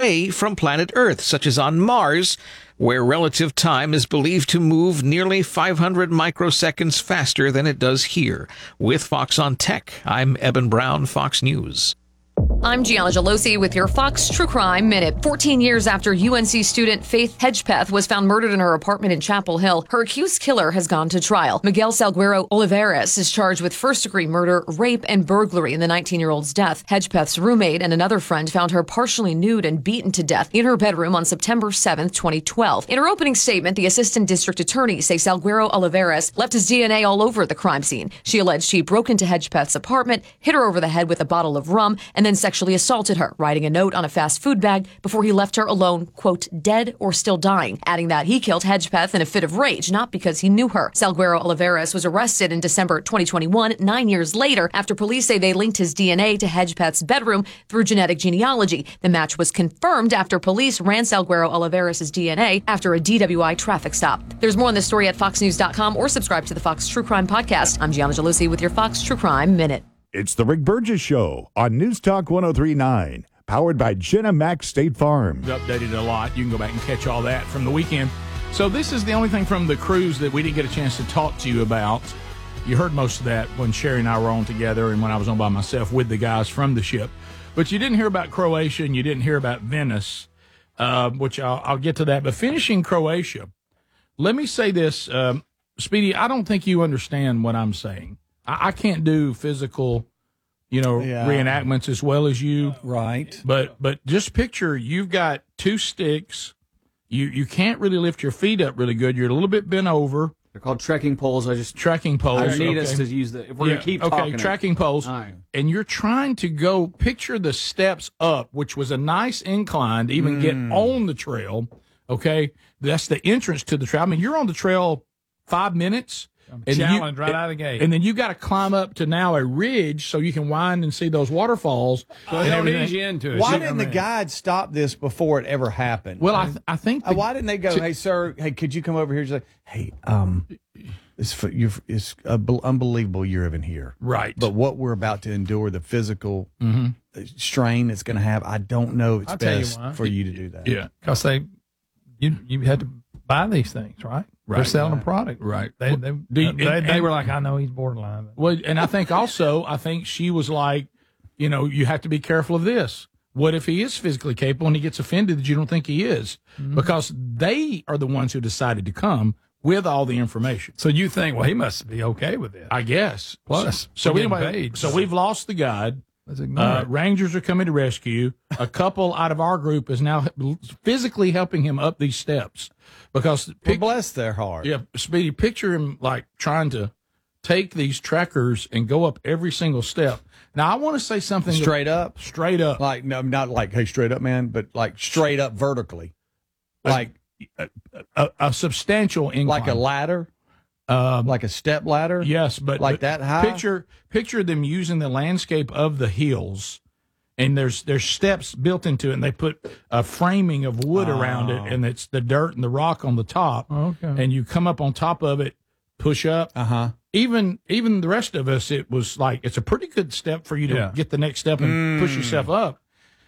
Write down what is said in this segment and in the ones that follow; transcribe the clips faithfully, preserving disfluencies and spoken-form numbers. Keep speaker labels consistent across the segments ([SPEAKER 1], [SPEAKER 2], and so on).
[SPEAKER 1] away from planet Earth, such as on Mars, where relative time is believed to move nearly five hundred microseconds faster than it does here. With Fox on Tech, I'm Eben Brown, Fox News.
[SPEAKER 2] I'm Gianna Gelosi with your Fox True Crime Minute. fourteen years after U N C student Faith Hedgepeth was found murdered in her apartment in Chapel Hill, her accused killer has gone to trial. Miguel Salguero Olivares is charged with first-degree murder, rape, and burglary in the nineteen-year-old's death. Hedgepeth's roommate and another friend found her partially nude and beaten to death in her bedroom on September seventh, twenty twelve. In her opening statement, the assistant district attorney says Salguero Olivares left his D N A all over the crime scene. She alleged he broke into Hedgepeth's apartment, hit her over the head with a bottle of rum, and then sexually assaulted her, writing a note on a fast food bag before he left her alone, quote, dead or still dying, adding that he killed Hedgepeth in a fit of rage, not because he knew her. Salguero Olivares was arrested in December twenty twenty-one, nine years later, after police say they linked his D N A to Hedgepeth's bedroom through genetic genealogy. The match was confirmed after police ran Salguero Olivares' D N A after a D W I traffic stop. There's more on this story at fox news dot com or subscribe to the Fox True Crime Podcast. I'm Gianna Gelosi with your Fox True Crime Minute.
[SPEAKER 3] It's the Rick Burgess Show on News Talk one oh three point nine, powered by Jenna Mack State Farm.
[SPEAKER 4] Updated a lot. You can go back and catch all that from the weekend. So this is the only thing from the cruise that we didn't get a chance to talk to you about. You heard most of that when Sherry and I were on together and when I was on by myself with the guys from the ship. But you didn't hear about Croatia and you didn't hear about Venice, uh, which I'll, I'll get to that. But finishing Croatia, let me say this, um, Speedy, I don't think you understand what I'm saying. I can't do physical, you know, yeah. reenactments as well as you.
[SPEAKER 5] Right.
[SPEAKER 4] But but just picture you've got two sticks. You you can't really lift your feet up really good. You're a little bit bent over.
[SPEAKER 5] They're called trekking poles. I just
[SPEAKER 4] trekking poles.
[SPEAKER 5] I need
[SPEAKER 4] okay.
[SPEAKER 5] us to use the. If we're
[SPEAKER 4] yeah,
[SPEAKER 5] gonna keep
[SPEAKER 4] okay,
[SPEAKER 5] talking.
[SPEAKER 4] Okay, trekking poles.
[SPEAKER 5] Right.
[SPEAKER 4] And you're trying to go picture the steps up, which was a nice incline to even mm. get on the trail. Okay, that's the entrance to the trail. I mean, you're on the trail five minutes.
[SPEAKER 6] And challenge you, right out of the gate.
[SPEAKER 4] And then you got to climb up to now a ridge so you can wind and see those waterfalls.
[SPEAKER 6] So they don't ease you into it.
[SPEAKER 7] Why didn't the guide stop this before it ever happened?
[SPEAKER 4] Well, I th- I think.
[SPEAKER 7] The, why didn't they go, to, hey, sir, hey, could you come over here? Just like, hey, um, it's, for, you're, it's uh, unbelievable you're even here.
[SPEAKER 4] Right.
[SPEAKER 7] But what we're about to endure, the physical
[SPEAKER 4] mm-hmm.
[SPEAKER 7] strain it's going to have, I don't know it's
[SPEAKER 6] I'll
[SPEAKER 7] best
[SPEAKER 6] you
[SPEAKER 7] for you to do that.
[SPEAKER 6] Yeah. Because they, you, you had to buy these things, right?
[SPEAKER 4] Right,
[SPEAKER 6] They're selling
[SPEAKER 4] right.
[SPEAKER 6] a product.
[SPEAKER 4] Right.
[SPEAKER 6] They, they,
[SPEAKER 4] Do you,
[SPEAKER 6] they,
[SPEAKER 4] and,
[SPEAKER 6] they
[SPEAKER 4] and,
[SPEAKER 6] were like, I know he's borderline.
[SPEAKER 4] Well, and I think also, I think she was like, you know, you have to be careful of this. What if he is physically capable and he gets offended that you don't think he is? Mm-hmm. Because they are the ones who decided to come with all the information.
[SPEAKER 6] So you think, well, he must be okay with it.
[SPEAKER 4] I guess.
[SPEAKER 6] Plus,
[SPEAKER 4] so, so anyway, paid, so, so we've lost the guide. Uh, Rangers are coming to rescue. A couple out of our group is now physically helping him up these steps because
[SPEAKER 7] pic- well, bless their heart.
[SPEAKER 4] Yeah, Speedy, picture him like trying to take these trackers and go up every single step. Now I want to say something
[SPEAKER 7] straight
[SPEAKER 4] that,
[SPEAKER 7] up,
[SPEAKER 4] straight up,
[SPEAKER 7] like no, not like hey, straight up, man, but like straight up vertically, like
[SPEAKER 4] a, a, a substantial incline,
[SPEAKER 7] like a ladder.
[SPEAKER 4] Um,
[SPEAKER 7] like a step ladder?
[SPEAKER 4] Yes, but
[SPEAKER 7] like
[SPEAKER 4] but
[SPEAKER 7] that high?
[SPEAKER 4] Picture picture them using the landscape of the hills, and there's there's steps built into it, and they put a framing of wood oh. around it, and it's the dirt and the rock on the top.
[SPEAKER 6] Okay.
[SPEAKER 4] And you come up on top of it, push up.
[SPEAKER 7] Uh-huh.
[SPEAKER 4] Even even the rest of us, it was like, it's a pretty good step for you to
[SPEAKER 6] yeah.
[SPEAKER 4] get the next step and mm. push yourself up.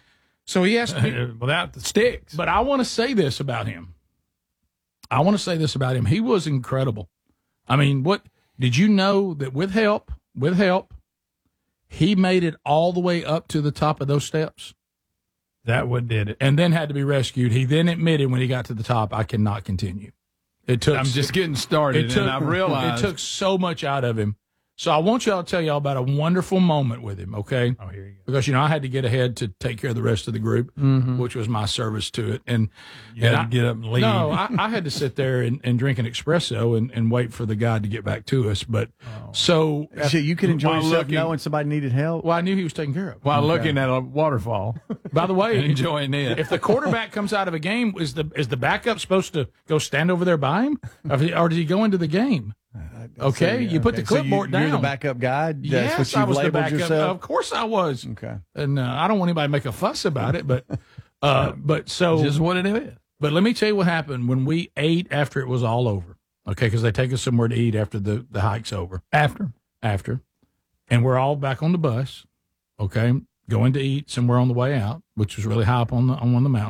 [SPEAKER 4] So he has to be,
[SPEAKER 6] without the sticks.
[SPEAKER 4] But I want to say this about him. I want to say this about him. He was incredible. I mean, what did you know that with help, with help, he made it all the way up to the top of those steps?
[SPEAKER 6] That what did it.
[SPEAKER 4] And then had to be rescued. He then admitted when he got to the top, I cannot continue. It took.
[SPEAKER 6] I'm just getting started,
[SPEAKER 4] it took,
[SPEAKER 6] and I realized
[SPEAKER 4] it took so much out of him. So I want y'all to tell y'all about a wonderful moment with him, okay?
[SPEAKER 6] Oh, here you go.
[SPEAKER 4] Because, you know, I had to get ahead to take care of the rest of the group,
[SPEAKER 6] mm-hmm.
[SPEAKER 4] which was my service to it. And
[SPEAKER 6] you
[SPEAKER 4] and
[SPEAKER 6] had
[SPEAKER 4] I,
[SPEAKER 6] to get up and leave.
[SPEAKER 4] No, I, I had to sit there and, and drink an espresso and, and wait for the guy to get back to us. But
[SPEAKER 6] oh.
[SPEAKER 4] so.
[SPEAKER 7] so you could enjoy yourself
[SPEAKER 6] looking,
[SPEAKER 7] knowing somebody needed help?
[SPEAKER 4] Well, I knew he was taken care of.
[SPEAKER 6] While okay. looking at a waterfall.
[SPEAKER 4] By the way,
[SPEAKER 6] enjoying it.
[SPEAKER 4] If the quarterback comes out of a game, is the is the backup supposed to go stand over there by him? Or, or does he go into the game? Okay,
[SPEAKER 7] so,
[SPEAKER 4] you put
[SPEAKER 7] okay.
[SPEAKER 4] the clipboard
[SPEAKER 7] so you,
[SPEAKER 4] down.
[SPEAKER 7] You're the backup guy? That's
[SPEAKER 4] yes,
[SPEAKER 7] what you've
[SPEAKER 4] I was
[SPEAKER 7] labeled
[SPEAKER 4] the backup.
[SPEAKER 7] yourself?
[SPEAKER 4] Of course I was.
[SPEAKER 7] Okay.
[SPEAKER 4] And uh, I don't want anybody to make a fuss about it, but uh, but so.
[SPEAKER 6] Just what it is.
[SPEAKER 4] But let me tell you what happened when we ate after it was all over. Okay, because they take us somewhere to eat after the, the hike's over.
[SPEAKER 6] After?
[SPEAKER 4] After. And we're all back on the bus, okay, going to eat somewhere on the way out, which was really high up on, the, on one of the mountains.